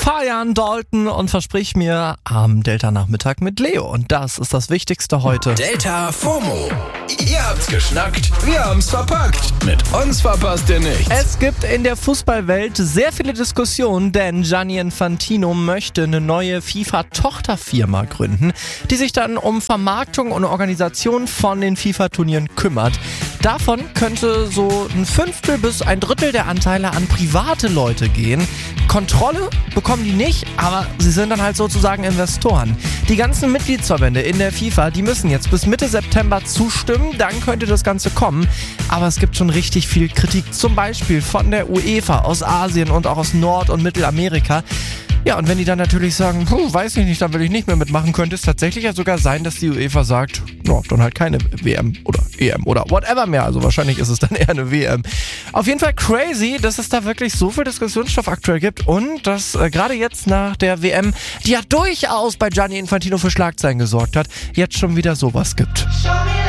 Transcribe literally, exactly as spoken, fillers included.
Fajan Dalton und versprich mir am Delta-Nachmittag mit Leo. Und das ist das Wichtigste heute. Delta FOMO. Ihr habt's geschnackt, wir haben's verpackt. Mit uns verpasst ihr nichts. Es gibt in der Fußballwelt sehr viele Diskussionen, denn Gianni Infantino möchte eine neue FIFA-Tochterfirma gründen, die sich dann um Vermarktung und Organisation von den FIFA-Turnieren kümmert. Davon könnte so ein Fünftel bis ein Drittel der Anteile an private Leute gehen. Kontrolle bekommen die nicht, aber sie sind dann halt sozusagen Investoren. Die ganzen Mitgliedsverbände in der FIFA, die müssen jetzt bis Mitte September zustimmen, dann könnte das Ganze kommen. Aber es gibt schon richtig viel Kritik, zum Beispiel von der UEFA aus Asien und auch aus Nord- und Mittelamerika. Ja, und wenn die dann natürlich sagen, puh, weiß ich nicht, dann will ich nicht mehr mitmachen, könnte es tatsächlich ja sogar sein, dass die UEFA sagt, no, dann halt keine W M oder E M oder whatever mehr. Also wahrscheinlich ist es dann eher eine W M. Auf jeden Fall crazy, dass es da wirklich so viel Diskussionsstoff aktuell gibt und dass äh, gerade jetzt nach der W M, die ja durchaus bei Gianni Infantino für Schlagzeilen gesorgt hat, jetzt schon wieder sowas gibt.